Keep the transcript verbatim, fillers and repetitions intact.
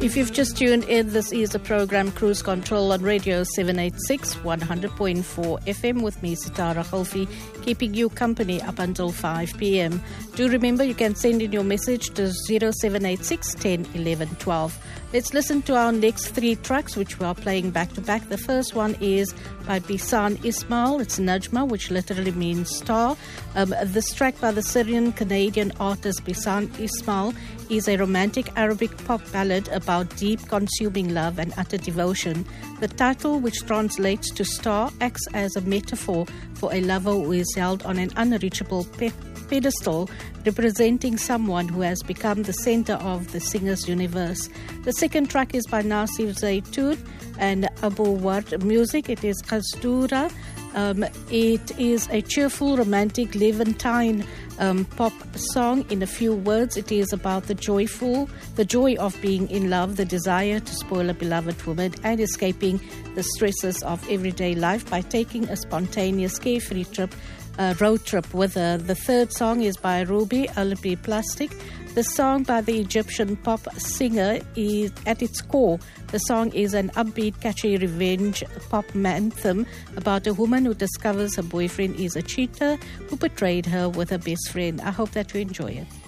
If you've just tuned in, this is the program Cruise Control on Radio seven eighty-six, one hundred point four F M with me, Sitara Khalfi, keeping you company up until five p.m. Do remember you can send in your message to zero seven eight six, one zero, one one, one two. Let's listen to our next three tracks, which we are playing back to back. The first one is by Bisan Ismail. It's Najma, which literally means star. Um, this track by the Syrian-Canadian artist Bisan Ismail is a romantic Arabic pop ballad about deep, consuming love and utter devotion. The title, which translates to star, acts as a metaphor for a lover who is held on an unreachable pe- pedestal, representing someone who has become the center of the singer's universe. The second track is by Nasir Zaytoun and Abu Ward Music. It is Qasdura. Um, it is a cheerful, romantic, Levantine um, pop song. In a few words, it is about the joyful, the joy of being in love, the desire to spoil a beloved woman, and escaping the stresses of everyday life by taking a spontaneous, carefree trip, uh, road trip with her. The third song is by Ruby Albi Plastic. The song by the Egyptian pop singer is, at its core, the song is an upbeat, catchy revenge pop anthem about a woman who discovers her boyfriend is a cheater who betrayed her with her best friend. I hope that you enjoy it.